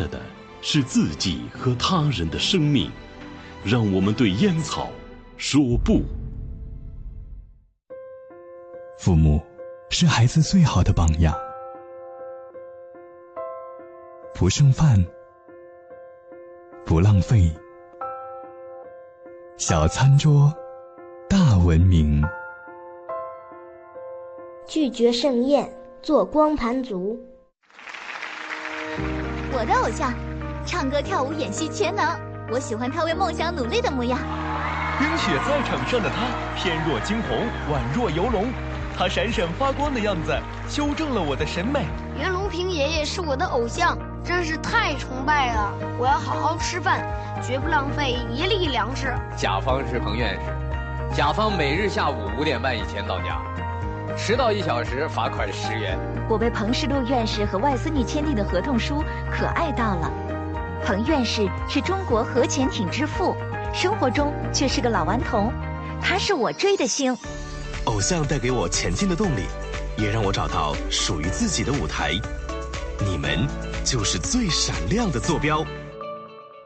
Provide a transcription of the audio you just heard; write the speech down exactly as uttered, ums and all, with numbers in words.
着的是自己和他人的生命，让我们对烟草说不。 父母是孩子最好的榜样，不剩饭，不浪费，小餐桌，大文明。 拒绝盛宴，做光盘族。 我的偶像，唱歌跳舞演戏全能，我喜欢他为梦想努力的模样。 冰雪赛场上的他，翩若惊鸿，宛若游龙，他闪闪发光的样子，修正了我的审美。 袁隆平爷爷是我的偶像，真是太崇拜了！我要好好吃饭，绝不浪费一粒粮食。 甲方是彭院士，甲方每日下午五点半以前到家，迟到一小时罚款十元。 我被彭世禄院士和外孙女签订的合同书可爱到了。彭院士是中国核潜艇之父，生活中却是个老顽童，他是我追的星。 偶像带给我前进的动力，也让我找到属于自己的舞台。你们就是最闪亮的坐标。